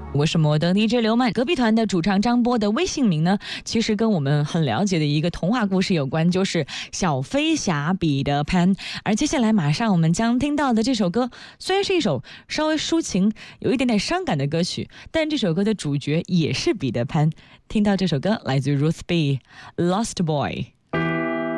为什么我的 DJ 刘曼隔壁团的主唱张波的微信名呢？其实跟我们很了解的一个童话故事有关，就是小飞侠彼得潘。而接下来马上我们将听到的这首歌，虽然是一首稍微抒情有一点点伤感的歌曲，但这首歌的主角也是彼得潘。听到这首歌来自 Ruth B Lost Boy。